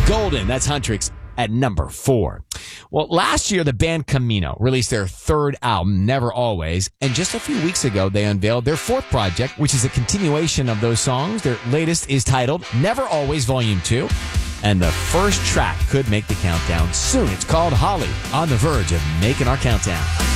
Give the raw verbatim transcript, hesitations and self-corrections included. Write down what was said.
Golden. That's Huntrix at number four. Well, last year, the band Camino released their third album, Never Always, and just a few weeks ago, they unveiled their fourth project, which is a continuation of those songs. Their latest is titled Never Always Volume two, and the first track could make the countdown soon. It's called Holly, on the verge of making our countdown.